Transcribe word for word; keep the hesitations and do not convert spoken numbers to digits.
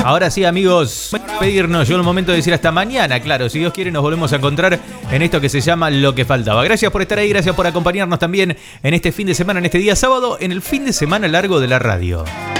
Ahora sí, amigos, pedirnos, llegó el momento de decir hasta mañana. Claro, si Dios quiere nos volvemos a encontrar en esto que se llama Lo que Faltaba. Gracias por estar ahí, gracias por acompañarnos también en este fin de semana, en este día sábado, en el fin de semana largo de la radio.